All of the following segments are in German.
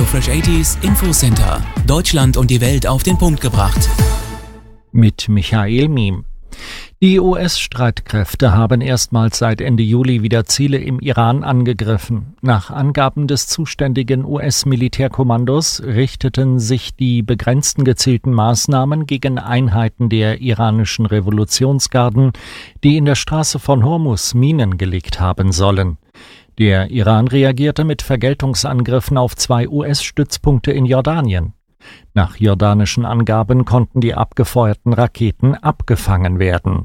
Fresh 80s Infocenter. Deutschland und die Welt auf den Punkt gebracht. Mit Michael Miem. Die US-Streitkräfte haben erstmals seit Ende Juli wieder Ziele im Iran angegriffen. Nach Angaben des zuständigen US-Militärkommandos richteten sich die begrenzten gezielten Maßnahmen gegen Einheiten der iranischen Revolutionsgarden, die in der Straße von Hormuz Minen gelegt haben sollen. Der Iran reagierte mit Vergeltungsangriffen auf 2 US-Stützpunkte in Jordanien. Nach jordanischen Angaben konnten die abgefeuerten Raketen abgefangen werden.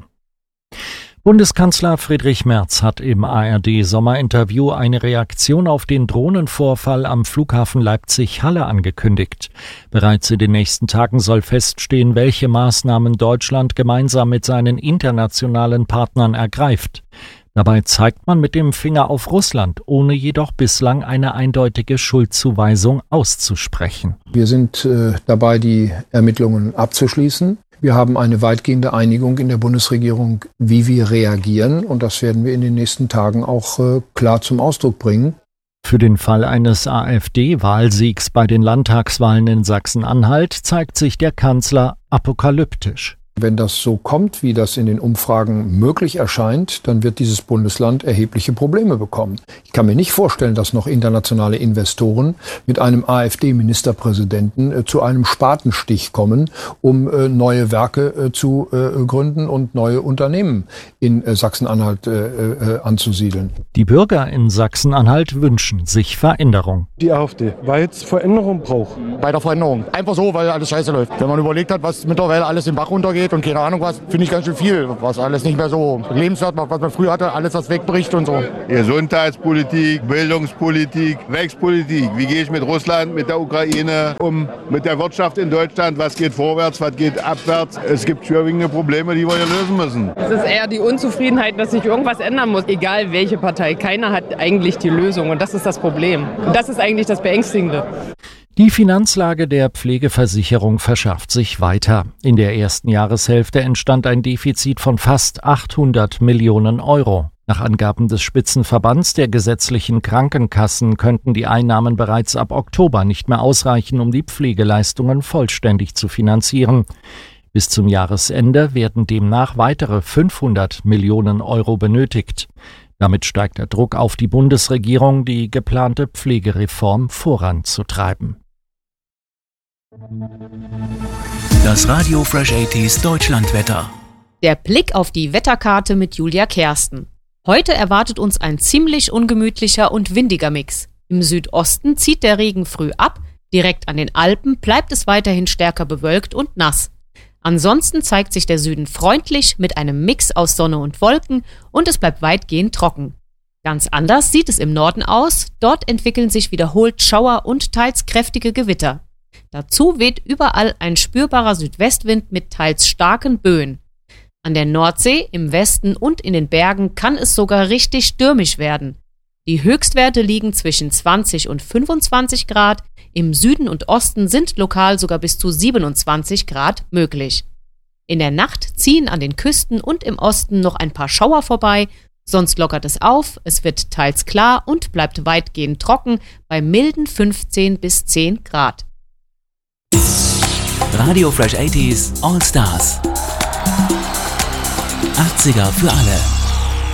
Bundeskanzler Friedrich Merz hat im ARD-Sommerinterview eine Reaktion auf den Drohnenvorfall am Flughafen Leipzig-Halle angekündigt. Bereits in den nächsten Tagen soll feststehen, welche Maßnahmen Deutschland gemeinsam mit seinen internationalen Partnern ergreift. Dabei zeigt man mit dem Finger auf Russland, ohne jedoch bislang eine eindeutige Schuldzuweisung auszusprechen. Wir sind dabei, die Ermittlungen abzuschließen. Wir haben eine weitgehende Einigung in der Bundesregierung, wie wir reagieren. Und das werden wir in den nächsten Tagen auch klar zum Ausdruck bringen. Für den Fall eines AfD-Wahlsiegs bei den Landtagswahlen in Sachsen-Anhalt zeigt sich der Kanzler apokalyptisch. Wenn das so kommt, wie das in den Umfragen möglich erscheint, dann wird dieses Bundesland erhebliche Probleme bekommen. Ich kann mir nicht vorstellen, dass noch internationale Investoren mit einem AfD-Ministerpräsidenten zu einem Spatenstich kommen, um neue Werke zu gründen und neue Unternehmen in Sachsen-Anhalt anzusiedeln. Die Bürger in Sachsen-Anhalt wünschen sich Veränderung. Die AfD, weil es Veränderung braucht. Bei der Veränderung. Einfach so, weil alles scheiße läuft. Wenn man überlegt hat, was mittlerweile alles im Bach runtergeht und keine Ahnung was, finde ich ganz schön viel, was alles nicht mehr so lebenswert macht, was man früher hatte, alles was wegbricht und so. Gesundheitspolitik, Bildungspolitik, Wächspolitik. Wie gehe ich mit Russland, mit der Ukraine um, mit der Wirtschaft in Deutschland, was geht vorwärts, was geht abwärts. Es gibt schwerwiegende Probleme, die wir hier lösen müssen. Es ist eher die Unzufriedenheit, dass sich irgendwas ändern muss, egal welche Partei. Keiner hat eigentlich die Lösung und das ist das Problem. Und das ist eigentlich das Beängstigende. Die Finanzlage der Pflegeversicherung verschärft sich weiter. In der ersten Jahreshälfte entstand ein Defizit von fast 800 Millionen Euro. Nach Angaben des Spitzenverbands der gesetzlichen Krankenkassen könnten die Einnahmen bereits ab Oktober nicht mehr ausreichen, um die Pflegeleistungen vollständig zu finanzieren. Bis zum Jahresende werden demnach weitere 500 Millionen Euro benötigt. Damit steigt der Druck auf die Bundesregierung, die geplante Pflegereform voranzutreiben. Das Radio Fresh 80s Deutschlandwetter. Der Blick auf die Wetterkarte mit Julia Kersten. Heute erwartet uns ein ziemlich ungemütlicher und windiger Mix. Im Südosten zieht der Regen früh ab, direkt an den Alpen bleibt es weiterhin stärker bewölkt und nass. Ansonsten zeigt sich der Süden freundlich mit einem Mix aus Sonne und Wolken und es bleibt weitgehend trocken. Ganz anders sieht es im Norden aus, dort entwickeln sich wiederholt Schauer und teils kräftige Gewitter. Dazu weht überall ein spürbarer Südwestwind mit teils starken Böen. An der Nordsee, im Westen und in den Bergen kann es sogar richtig stürmisch werden. Die Höchstwerte liegen zwischen 20 und 25 Grad, im Süden und Osten sind lokal sogar bis zu 27 Grad möglich. In der Nacht ziehen an den Küsten und im Osten noch ein paar Schauer vorbei, sonst lockert es auf, es wird teils klar und bleibt weitgehend trocken bei milden 15 bis 10 Grad. Radio Fresh 80s All Stars. 80er für alle.